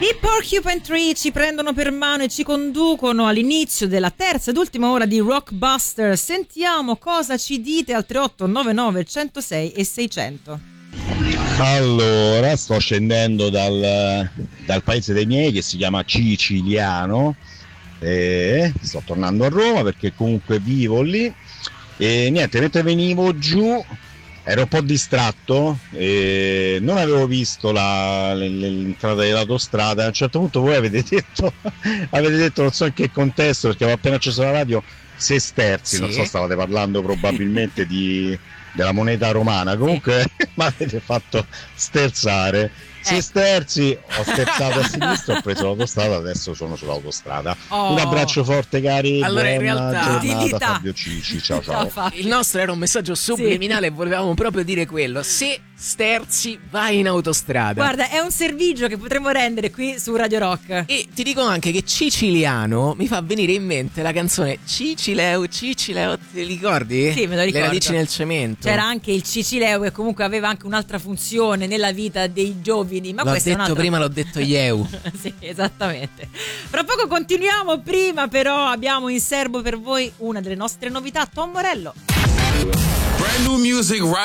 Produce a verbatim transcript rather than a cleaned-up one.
I Porcupine Tree ci prendono per mano e ci conducono all'inizio della terza ed ultima ora di Rockbuster. Sentiamo cosa ci dite al tre otto nove nove uno zero sei e seicento. Allora, sto scendendo dal, dal paese dei miei che si chiama Ciciliano e sto tornando a Roma perché comunque vivo lì e niente, mentre venivo giù ero un po' distratto e non avevo visto la, l'entrata dell'autostrada. A un certo punto voi avete detto avete detto non so in che contesto, perché avevo appena acceso la radio, sesterzi, sì. Non so, stavate parlando probabilmente di della moneta romana, comunque sì. Mi avete fatto sterzare. Sesterzi, ho sterzato a sinistra, ho preso l'autostrada, adesso sono sull'autostrada. Oh. Un abbraccio forte cari, allora in realtà giornata Fabio Cici, ciao ciao. ciao il nostro era un messaggio subliminale, sì. E volevamo proprio dire quello: se sterzi vai in autostrada. Guarda, è un servigio che potremmo rendere qui su Radio Rock. E ti dico anche che Ciciliano mi fa venire in mente la canzone Cicileo, Cicileo, te li ricordi? Sì, me lo ricordo. Le radici nel cemento. C'era anche il Cicileo che comunque aveva anche un'altra funzione nella vita dei giovani. Ma l'ho detto è prima, l'ho detto Ieu. Sì, esattamente. Fra poco continuiamo, prima però abbiamo in serbo per voi una delle nostre novità, Tom Morello. Brand new music right